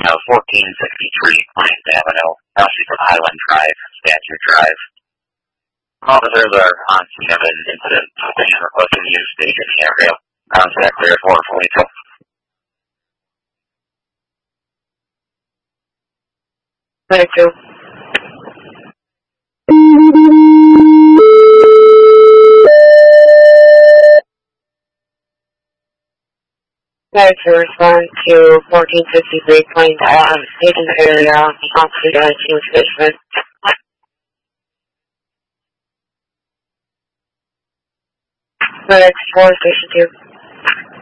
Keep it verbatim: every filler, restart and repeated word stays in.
uh, fourteen sixty-three Pines Avenue, actually from Highland Drive, Statue Drive. Officers are on scene of an incident. Patient requesting use staging area. Contact clear four forty-two. Twenty-two. Ready to respond to fourteen fifty-three Plains Island Station area, Officer James Fishman. Ready to four Station two.